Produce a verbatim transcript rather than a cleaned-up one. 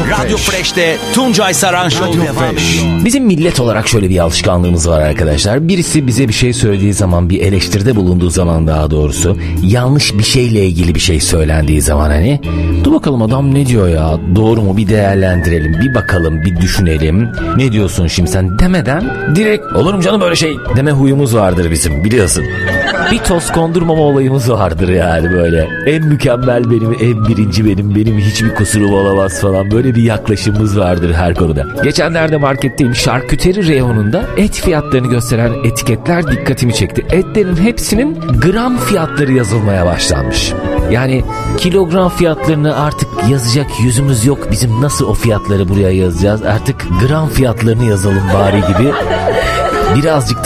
Radyo Fresh'te Tuncay Saran Show devam ediyor. Bizim millet olarak şöyle bir alışkanlığımız var arkadaşlar. Birisi bize bir şey söylediği zaman, bir eleştiride bulunduğu zaman daha doğrusu, yanlış bir şeyle ilgili bir şey söylendiği zaman hani, dur bakalım adam ne diyor ya, doğru mu, bir değerlendirelim, bir bakalım, bir düşünelim. Ne diyorsun şimdi sen demeden direkt olur mu canım böyle şey deme huyumuz vardır bizim, biliyorsun. Bir toz kondurmama olayımız vardır yani böyle. En mükemmel benim, en birinci benim, benim hiçbir kusurum olamaz falan. Böyle bir yaklaşımımız vardır her konuda. Geçenlerde marketteyim, şarküteri reyonunda et fiyatlarını gösteren etiketler dikkatimi çekti. Etlerin hepsinin gram fiyatları yazılmaya başlanmış. Yani kilogram fiyatlarını artık yazacak yüzümüz yok. Bizim nasıl o fiyatları buraya yazacağız? Artık gram fiyatlarını yazalım bari gibi. Birazcık